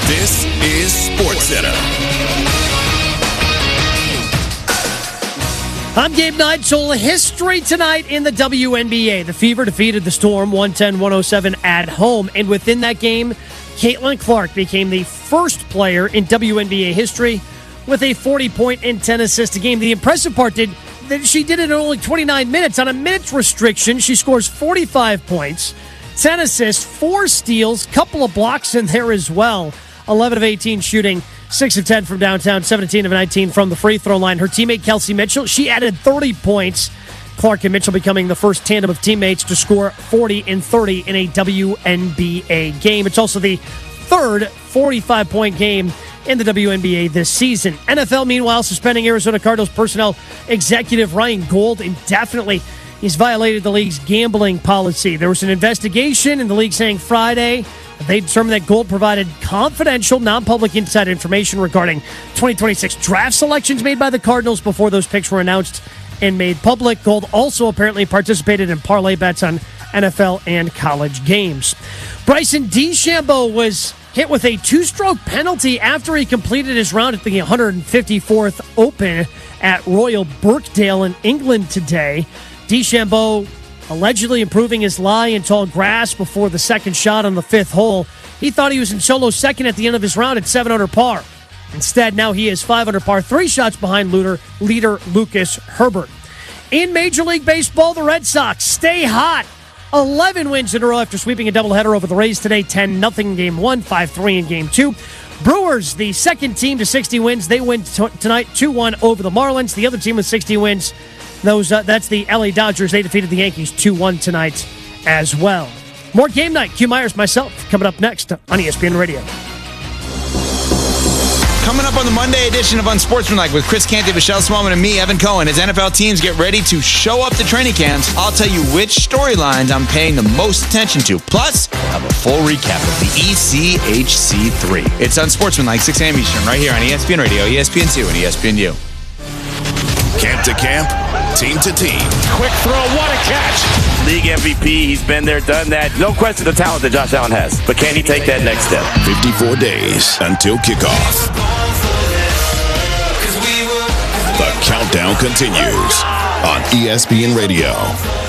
This is SportsCenter. I'm Gabe Neitzel. History tonight in the WNBA. The Fever defeated the Storm 110-107 at home. And within that game, Caitlin Clark became the first player in WNBA history with a 40-point and 10-assist game. The impressive part that she did it in only 29 minutes. On a minutes restriction, she scores 45 points, 10 assists, 4 steals, couple of blocks in there as well. 11 of 18 shooting, 6 of 10 from downtown, 17 of 19 from the free throw line. Her teammate Kelsey Mitchell, she added 30 points. Clark and Mitchell becoming the first tandem of teammates to score 40 and 30 in a WNBA game. It's also the third 45-point game in the WNBA this season. NFL, meanwhile, suspending Arizona Cardinals personnel executive Ryan Gold indefinitely. He's violated the league's gambling policy. There was an investigation in the league saying Friday they determined that Gold provided confidential, non-public inside information regarding 2026 draft selections made by the Cardinals before those picks were announced and made public. Gold also apparently participated in parlay bets on NFL and college games. Bryson DeChambeau was hit with a 2-stroke penalty after he completed his round at the 154th Open at Royal Birkdale in England today. DeChambeau allegedly improving his lie in tall grass before the second shot on the 5th hole. He thought he was in solo second at the end of his round at 7 under par. Instead, now he is 5 under par, 3 shots behind leader Lucas Herbert. In Major League Baseball, the Red Sox stay hot. 11 wins in a row after sweeping a doubleheader over the Rays today. 10-0 in Game 1, 5-3 in Game 2. Brewers, the second team to 60 wins. They win tonight 2-1 over the Marlins. The other team with 60 wins, that's the LA Dodgers. They defeated the Yankees 2-1 tonight as well. More Game Night. Q Myers, myself, coming up next on ESPN Radio. Coming up on the Monday edition of Unsportsmanlike with Chris Canty, Michelle Smallman, and me, Evan Cohen, as NFL teams get ready to show up to training camps, I'll tell you which storylines I'm paying the most attention to. Plus, we'll have a full recap of the ECHC3. It's Unsportsmanlike, 6 a.m. Eastern, right here on ESPN Radio, ESPN2, and ESPNU. Camp to camp, team to team. Quick throw, what a catch. League MVP, he's been there, done that. No question the talent that Josh Allen has. But can he take that next step? 54 days until kickoff. The countdown continues on ESPN Radio.